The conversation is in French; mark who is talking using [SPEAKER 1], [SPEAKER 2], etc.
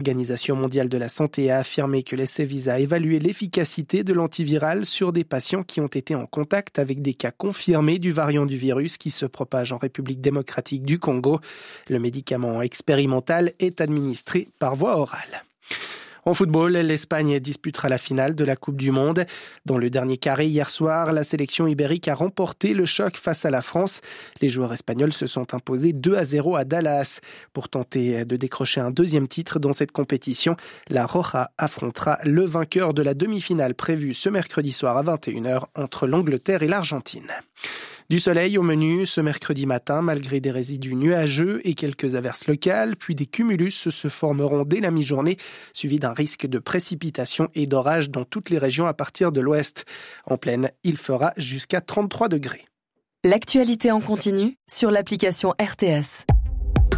[SPEAKER 1] L'Organisation mondiale de la santé a affirmé que l'essai vise à évaluer l'efficacité de l'antiviral sur des patients qui ont été en contact avec des cas confirmés du variant du virus qui se propage en République démocratique du Congo. Le médicament expérimental est administré par voie orale. En football, l'Espagne disputera la finale de la Coupe du Monde. Dans le dernier carré hier soir, la sélection ibérique a remporté le choc face à la France. Les joueurs espagnols se sont imposés 2-0 à Dallas. Pour tenter de décrocher un deuxième titre dans cette compétition, la Roja affrontera le vainqueur de la demi-finale prévue ce mercredi soir à 21h entre l'Angleterre et l'Argentine. Du soleil au menu ce mercredi matin, malgré des résidus nuageux et quelques averses locales, puis des cumulus se formeront dès la mi-journée, suivi d'un risque de précipitation et d'orage dans toutes les régions à partir de l'ouest. En plaine, il fera jusqu'à 33 degrés.
[SPEAKER 2] L'actualité en continu sur l'application RTS.